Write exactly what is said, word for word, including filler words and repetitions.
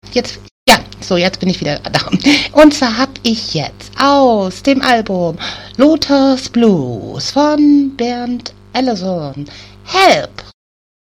jetzt, ja, so, jetzt bin ich wieder da. Und zwar habe ich jetzt aus dem Album Lotus Blues von Bernd Allison Help